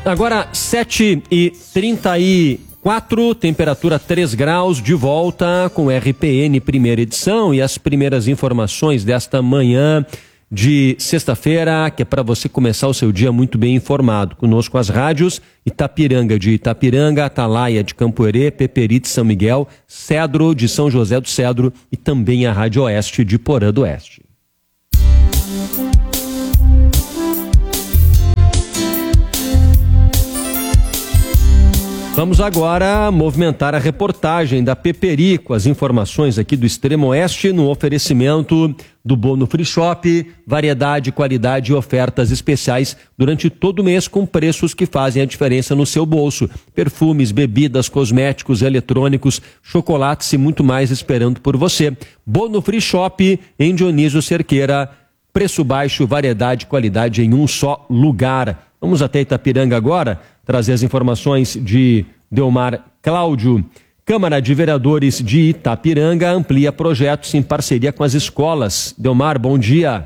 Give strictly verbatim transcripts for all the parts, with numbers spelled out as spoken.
Agora, sete e trinta e quatro, temperatura três graus, de volta com R P N primeira edição e as primeiras informações desta manhã de sexta-feira, que é para você começar o seu dia muito bem informado. Conosco as rádios Itapiranga de Itapiranga, Atalaia de Campo Herê, Peperi de São Miguel, Cedro de São José do Cedro e também a Rádio Oeste de Porã do Oeste. Vamos agora movimentar a reportagem da Peperi com as informações aqui do Extremo Oeste no oferecimento do Bono Free Shop, variedade, qualidade e ofertas especiais durante todo o mês com preços que fazem a diferença no seu bolso. Perfumes, bebidas, cosméticos, eletrônicos, chocolates e muito mais esperando por você. Bono Free Shop em Dionísio Cerqueira, preço baixo, variedade, qualidade em um só lugar. Vamos até Itapiranga agora trazer as informações de Delmar Cláudio. Câmara de Vereadores de Itapiranga amplia projetos em parceria com as escolas. Delmar, bom dia.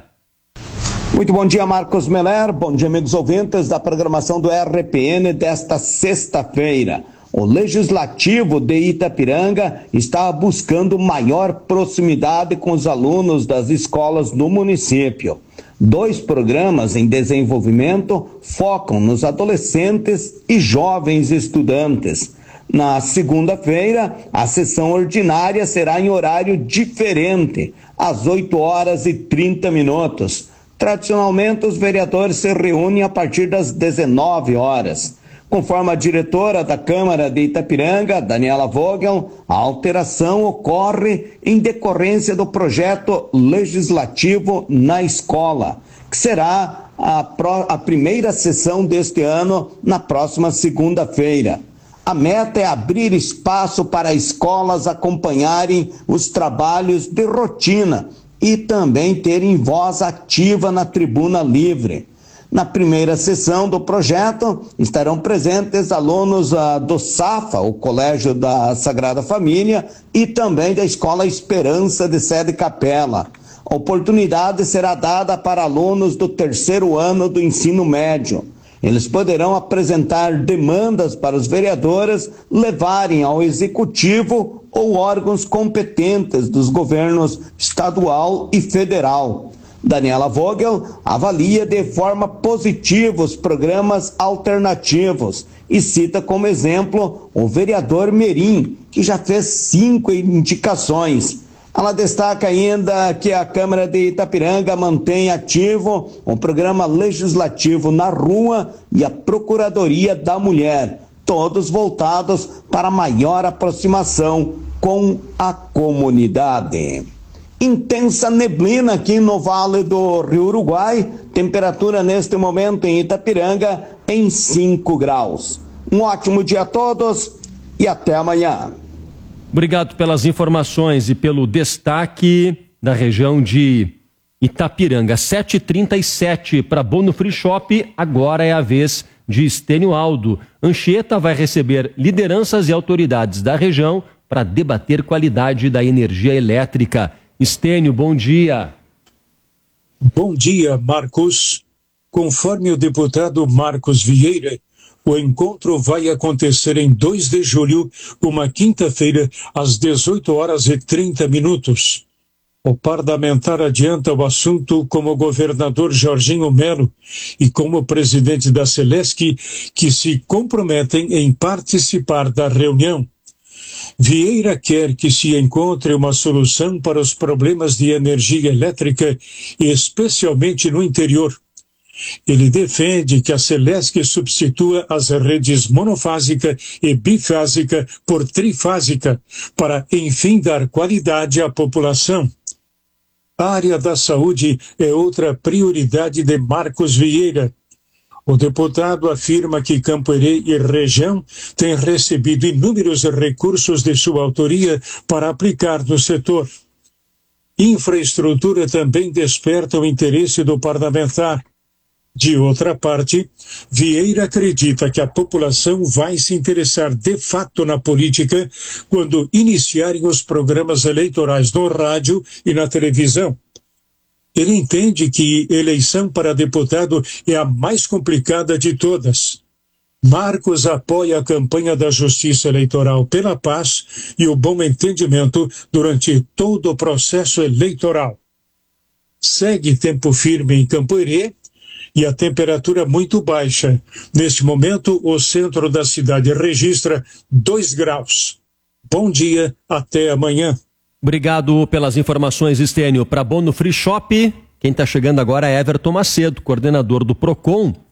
Muito bom dia, Marcos Meller. Bom dia, amigos ouvintes da programação do R P N desta sexta-feira. O Legislativo de Itapiranga está buscando maior proximidade com os alunos das escolas no município. Dois programas em desenvolvimento focam nos adolescentes e jovens estudantes. Na segunda-feira, a sessão ordinária será em horário diferente, às oito horas e trinta minutos. Tradicionalmente, os vereadores se reúnem a partir das dezenove horas. Conforme a diretora da Câmara de Itapiranga, Daniela Vogel, a alteração ocorre em decorrência do projeto legislativo na escola, que será a, pro, a primeira sessão deste ano na próxima segunda-feira. A meta é abrir espaço para escolas acompanharem os trabalhos de rotina e também terem voz ativa na tribuna livre. Na primeira sessão do projeto estarão presentes alunos uh, do SAFA, o Colégio da Sagrada Família, e também da Escola Esperança de Sede Capela. A oportunidade será dada para alunos do terceiro ano do ensino médio. Eles poderão apresentar demandas para os vereadores levarem ao executivo ou órgãos competentes dos governos estadual e federal. Daniela Vogel avalia de forma positiva os programas alternativos e cita como exemplo o vereador Merim, que já fez cinco indicações. Ela destaca ainda que a Câmara de Itapiranga mantém ativo o programa legislativo na rua e a Procuradoria da Mulher, todos voltados para maior aproximação com a comunidade. Intensa neblina aqui no Vale do Rio Uruguai, temperatura neste momento em Itapiranga em cinco graus. Um ótimo dia a todos e até amanhã. Obrigado pelas informações e pelo destaque da região de Itapiranga. sete e trinta e sete para Bono Free Shop, agora é a vez de Estênio Aldo. Anchieta vai receber lideranças e autoridades da região para debater qualidade da energia elétrica. Estênio, bom dia. Bom dia, Marcos. Conforme o deputado Marcos Vieira, o encontro vai acontecer em dois de julho, uma quinta-feira, às dezoito horas e trinta minutos. O parlamentar adianta o assunto como o governador Jorginho Melo e como presidente da Celesc, que se comprometem em participar da reunião. Vieira quer que se encontre uma solução para os problemas de energia elétrica, especialmente no interior. Ele defende que a Celesc substitua as redes monofásica e bifásica por trifásica, para, enfim, dar qualidade à população. A área da saúde é outra prioridade de Marcos Vieira. O deputado afirma que Campo Herê e região têm recebido inúmeros recursos de sua autoria para aplicar no setor. Infraestrutura também desperta o interesse do parlamentar. De outra parte, Vieira acredita que a população vai se interessar de fato na política quando iniciarem os programas eleitorais no rádio e na televisão. Ele entende que eleição para deputado é a mais complicada de todas. Marcos apoia a campanha da Justiça Eleitoral pela paz e o bom entendimento durante todo o processo eleitoral. Segue tempo firme em Campo Herê e a temperatura muito baixa. Neste momento, o centro da cidade registra dois graus. Bom dia, até amanhã. Obrigado pelas informações, Estênio. Para Bono Free Shop, quem está chegando agora é Everton Macedo, coordenador do Procon.